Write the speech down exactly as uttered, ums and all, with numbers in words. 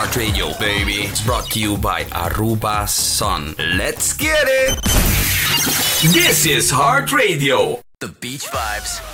Heart Radio, baby. It's brought to you by Aruba Sun. Let's get it! This is Heart Radio. The Beach Vibes.